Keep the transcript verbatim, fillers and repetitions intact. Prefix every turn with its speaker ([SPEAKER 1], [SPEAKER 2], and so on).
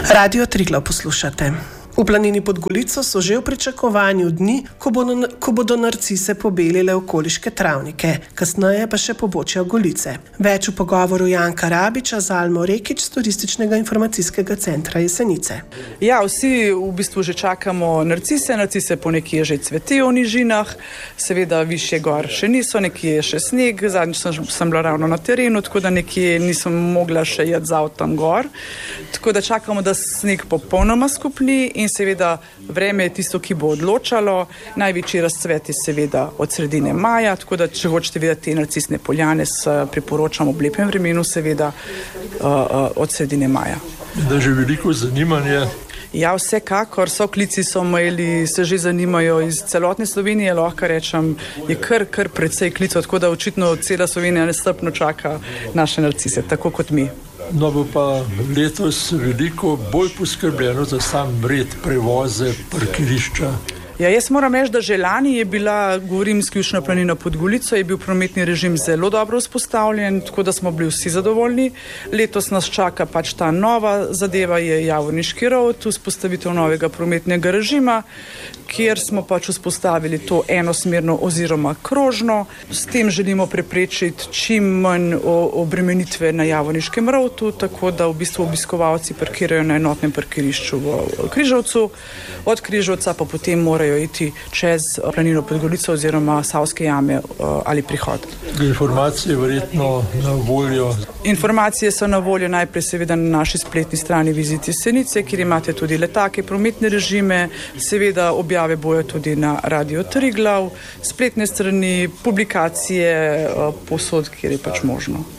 [SPEAKER 1] Radio Triglav poslušate. V planini pod Golico so že v pričakovanju dni, ko, bo, ko bodo narcise pobelile okoliške travnike, kasneje pa še pobočja Golice. Več v pogovoru Janka Rabiča z Almo Rekič z Turističnega informacijskega centra Jesenice.
[SPEAKER 2] Ja, vsi v bistvu že čakamo narcise, narcise ponekje že cvetijo v nižinah, seveda višje gor še niso, nekje je še sneg, zadnjič sem, sem bila ravno na terenu, tako da nekje nisem mogla še jeti z avtom gor, tako da čakamo, da sneg popolnoma skupni. In seveda vreme je tisto, ki bo odločalo. Največji razcvet je seveda od sredine maja, tako da če hočete videti te narcisne poljane, priporočam ob lepem vremenu seveda uh, uh, od sredine maja.
[SPEAKER 3] Da že veliko zanimanje.
[SPEAKER 2] Ja, vsekakor, so klici so imeli, se že zanimajo iz celotne Slovenije, lahko rečem, je kar, kar precej klicov, tako da očitno cela Slovenija nestrpno čaka naše narcise, tako kot mi.
[SPEAKER 3] No, bo pa letos veliko bolj poskrbljeno za sam red, prevoze, parkirišča.
[SPEAKER 2] Ja, jaz moram reči, da že lani je bila, govorim izključno planina pod Golico, je bil prometni režim zelo dobro vzpostavljen, tako da smo bili vsi zadovoljni. Letos nas čaka pač ta nova zadeva, je Javorniški rov, vzpostavitev novega prometnega režima, kjer smo pač vzpostavili to enosmerno oziroma krožno. S tem želimo preprečiti čim manj obremenitve na Javorniškem rovu, tako da v bistvu obiskovalci parkirajo na enotnem parkirišču v Križevcu, od Križevca pa potem morajo iti čez planino pod Golico oziroma Savske jame ali prihod.
[SPEAKER 3] Informacije verjetno na voljo.
[SPEAKER 2] Informacije so na voljo najprej seveda na naši spletni strani Vizit Jesenice, kjer imate tudi letake, prometne režime, seveda objave bojo tudi na Radio Triglav, spletne strani, publikacije, posod, kjer je pač možno.